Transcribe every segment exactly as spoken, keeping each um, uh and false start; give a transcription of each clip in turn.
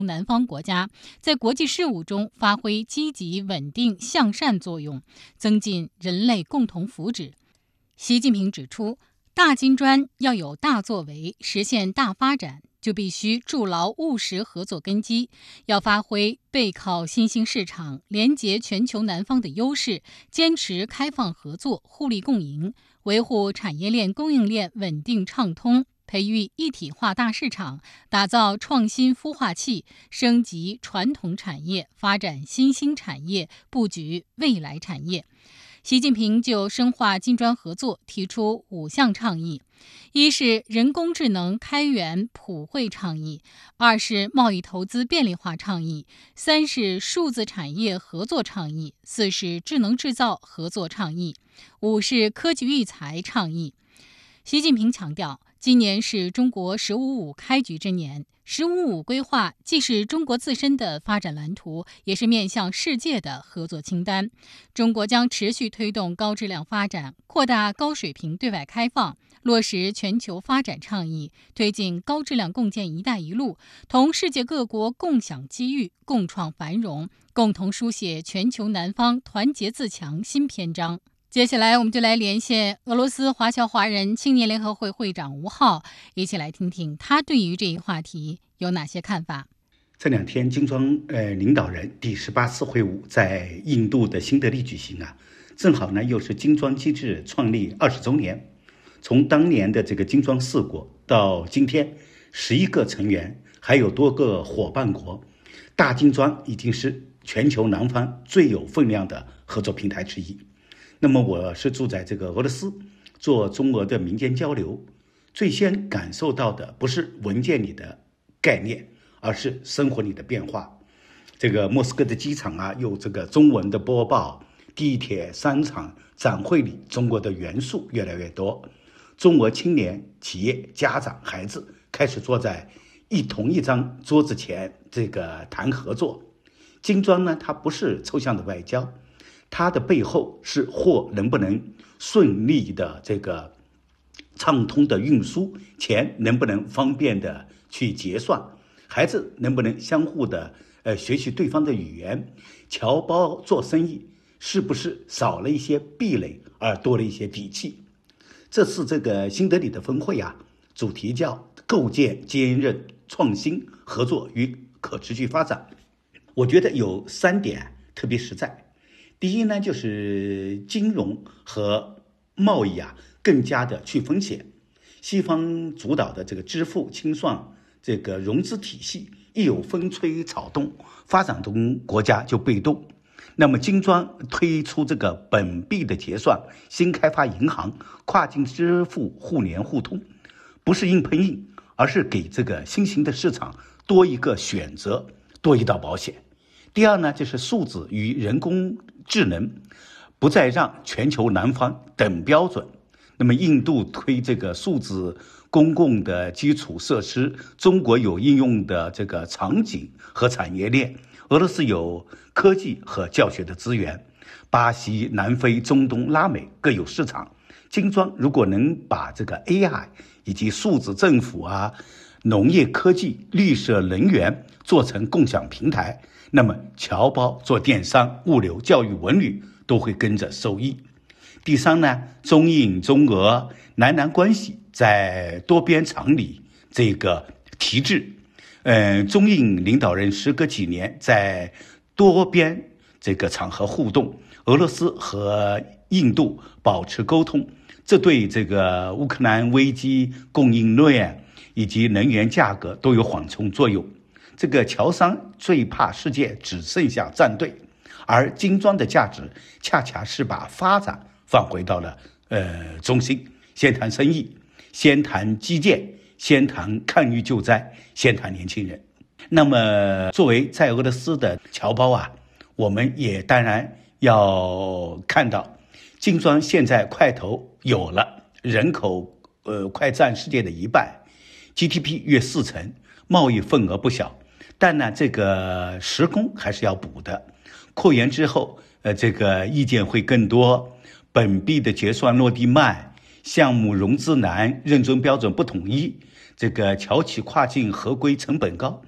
南方国家在国际事务中发挥积极、稳定、向善作用，增进人类共同福祉。习近平指出，大金砖要有大作为，实现大发展，就必须筑牢务实合作根基，要发挥背靠新兴市场、连结全球南方的优势，坚持开放合作、互利共赢，维护产业链供应链稳定畅通，培育一体化大市场，打造创新孵化器，升级传统产业，发展新兴产业，布局未来产业。习近平就深化金砖合作提出五项倡议：一是人工智能开源普惠倡议，二是贸易投资便利化倡议，三是数字产业合作倡议，四是智能制造合作倡议，五是科技育才倡议。习近平强调，今年是中国“十五五”开局之年，“十五五”规划既是中国自身的发展蓝图，也是面向世界的合作清单。中国将持续推动高质量发展，扩大高水平对外开放，落实全球发展倡议，推进高质量共建“一带一路”，同世界各国共享机遇，共创繁荣，共同书写全球南方团结自强新篇章。接下来我们就来连线俄罗斯华侨华人青年联合会会长吴浩，一起来听听他对于这一话题有哪些看法。 这两天金砖呃领导人第十八次会晤在印度的新德里举行啊，正好呢又是金砖机制创立二十周年。从当年的这个金砖四国到今天十一个成员，还有多个伙伴国，大金砖已经是全球南方最有分量的合作平台之一。那么我是住在这个俄罗斯，做中俄的民间交流，最先感受到的不是文件里的概念，而是生活里的变化。这个莫斯科的机场啊，有这个中文的播报，地铁、商场、展会里中国的元素越来越多。中俄青年、企业、家长、孩子开始坐在一同一张桌子前，这个谈合作。金砖呢，它不是抽象的外交，它的背后是货能不能顺利的这个畅通的运输，钱能不能方便的去结算，孩子能不能相互的呃学习对方的语言，侨胞做生意是不是少了一些壁垒而多了一些底气。这次这个新德里的峰会啊，主题叫构建坚韧、创新、合作与可持续发展。我觉得有三点特别实在。第一呢，就是金融和贸易啊更加的去风险。西方主导的这个支付、清算、这个融资体系一有风吹草动，发展中国家就被动。那么金砖推出这个本币的结算、新开发银行、跨境支付互联互通，不是硬碰硬，而是给这个新兴的市场多一个选择，多一道保险。第二呢，就是数字与人工智能不再让全球南方等标准。那么印度推这个数字公共的基础设施，中国有应用的这个场景和产业链，俄罗斯有科技和教学的资源，巴西、南非、中东、拉美各有市场。金砖如果能把这个 A I 以及数字政府啊、农业科技、绿色能源做成共享平台，那么侨胞做电商、物流、教育、文旅都会跟着受益。第三呢，中印、中俄、南南关系在多边常理这个提质，嗯，中印领导人时隔几年在多边这个场合互动，俄罗斯和印度保持沟通，这对这个乌克兰危机、供应链以及能源价格都有缓冲作用。这个侨商最怕世界只剩下站队，而金砖的价值恰恰是把发展放回到了呃中心，先谈生意，先谈基建，先谈抗疫救灾，先谈年轻人。那么作为在俄罗斯的侨胞啊，我们也当然要看到，金砖现在块头有了，人口呃快占世界的一半， G D P 约四成，贸易份额不小，但呢这个时空还是要补的。扩员之后，呃这个意见会更多，本币的结算落地慢，项目融资难，认证标准不统一，这个侨企跨境合规成本高，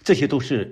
这些都是